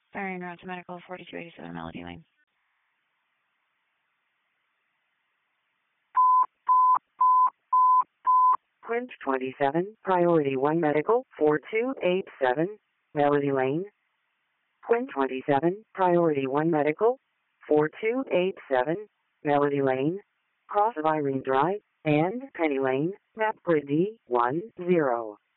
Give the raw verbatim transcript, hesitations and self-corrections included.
Firing route to medical forty-two eighty-seven Melody Lane. Quint twenty-seven, Priority one Medical, four two eight seven, Melody Lane. Quint twenty-seven, Priority one Medical, four two eight seven, Melody Lane. Cross of Irene Drive and Penny Lane, map grid D one zero.